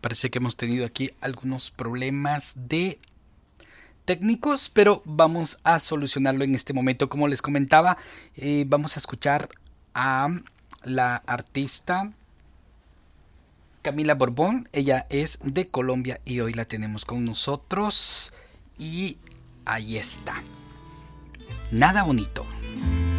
Parece que hemos tenido aquí algunos problemas de técnicos, pero vamos a solucionarlo en este momento. Como les comentaba, vamos a escuchar a la artista Camila Borbón. Ella es de Colombia y hoy la tenemos con nosotros. Y ahí está. Nada bonito.